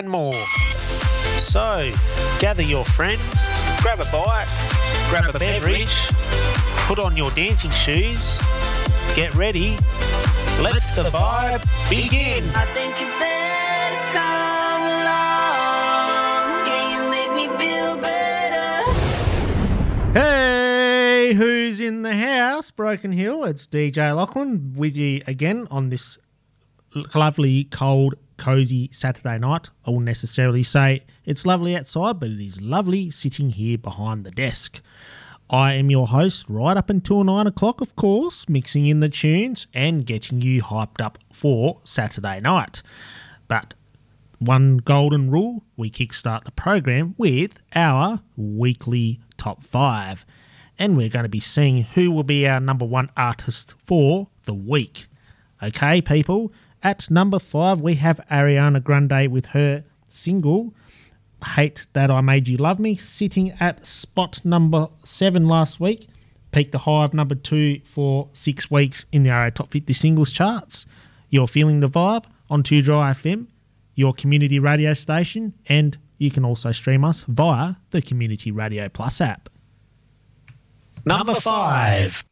and more. So, gather your friends, grab a bite, grab a beverage, put on your dancing shoes, get ready, let's the vibe begin. I think you better come along. Yeah, you make me feel better. Hey, who's in the house? Broken Hill, it's DJ Lachlan with you again on this lovely, cold, cosy Saturday night. I wouldn't necessarily say it's lovely outside, but it is lovely sitting here behind the desk. I am your host right up until 9 o'clock, of course, mixing in the tunes and getting you hyped up for Saturday night. But one golden rule, we kickstart the program with our weekly top 5. And we're going to be seeing who will be our number 1 artist for the week. Okay, people? At number 5, we have Ariana Grande with her single, Hate That I Made You Love Me, sitting at spot number 7 last week. Peaked a high of number 2 for 6 weeks in the RA Top 50 Singles charts. You're feeling the vibe on 2 Dry FM, your community radio station, and you can also stream us via the Community Radio Plus app. Number 5.